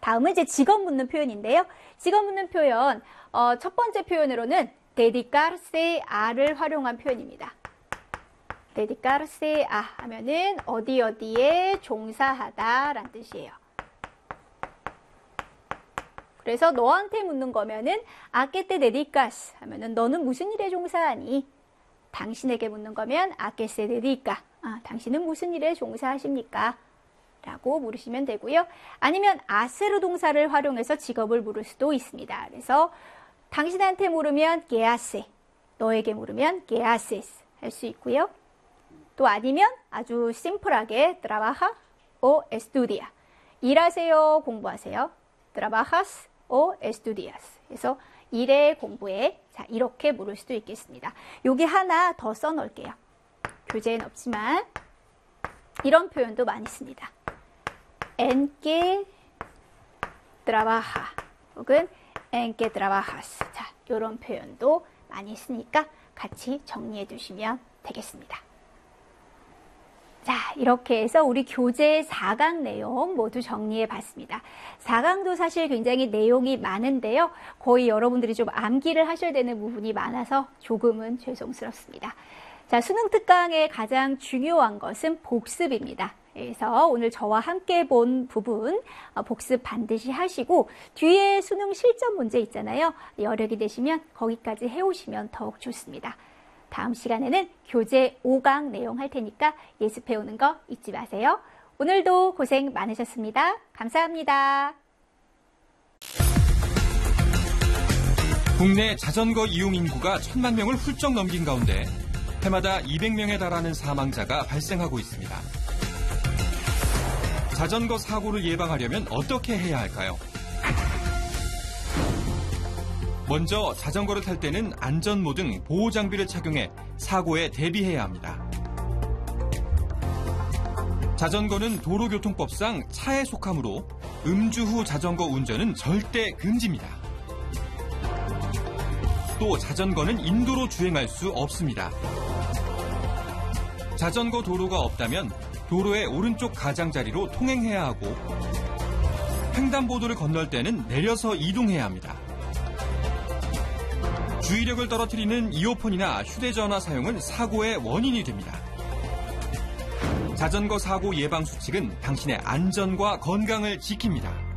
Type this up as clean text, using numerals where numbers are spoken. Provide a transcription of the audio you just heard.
다음은 이제 직업 묻는 표현인데요. 직업 묻는 표현, 첫 번째 표현으로는 dedicarse a를 활용한 표현입니다. dedicarse a 하면은 어디에 종사하다 라는 뜻이에요. 그래서 너한테 묻는 거면은 ¿a qué te dedicas? 하면은 너는 무슨 일에 종사하니? 당신에게 묻는 거면 ¿a qué se dedica? 당신은 무슨 일에 종사하십니까? 라고 물으시면 되고요. 아니면 hacer 동사를 활용해서 직업을 물을 수도 있습니다. 그래서 당신한테 물으면 ¿qué hace? 너에게 물으면 ¿qué haces? 할 수 있고요. 또 아니면 아주 심플하게 trabaja o estudia. 일하세요, 공부하세요. trabajas o estudias. 그래서 일에 공부에 자 이렇게 물을 수도 있겠습니다. 여기 하나 더 써놓을게요. 교재엔 없지만 이런 표현도 많이 씁니다. en qué trabaja 혹은 en qué trabajas. 자, 이런 표현도 많이 쓰니까 같이 정리해 두시면 되겠습니다. 자, 이렇게 해서 우리 교재 4강 내용 모두 정리해 봤습니다. 4강도 사실 굉장히 내용이 많은데요. 거의 여러분들이 좀 암기를 하셔야 되는 부분이 많아서 조금은 죄송스럽습니다. 자, 수능 특강의 가장 중요한 것은 복습입니다. 그래서 오늘 저와 함께 본 부분 복습 반드시 하시고 뒤에 수능 실전 문제 있잖아요. 여력이 되시면 거기까지 해오시면 더욱 좋습니다. 다음 시간에는 교재 5강 내용 할 테니까 예습해오는 거 잊지 마세요. 오늘도 고생 많으셨습니다. 감사합니다. 국내 자전거 이용 인구가 1,000만 명을 훌쩍 넘긴 가운데 해마다 200명에 달하는 사망자가 발생하고 있습니다. 자전거 사고를 예방하려면 어떻게 해야 할까요? 먼저 자전거를 탈 때는 안전모 등 보호장비를 착용해 사고에 대비해야 합니다. 자전거는 도로교통법상 차에 속하므로 음주 후 자전거 운전은 절대 금지입니다. 또 자전거는 인도로 주행할 수 없습니다. 자전거 도로가 없다면 도로의 오른쪽 가장자리로 통행해야 하고 횡단보도를 건널 때는 내려서 이동해야 합니다. 주의력을 떨어뜨리는 이어폰이나 휴대전화 사용은 사고의 원인이 됩니다. 자전거 사고 예방 수칙은 당신의 안전과 건강을 지킵니다.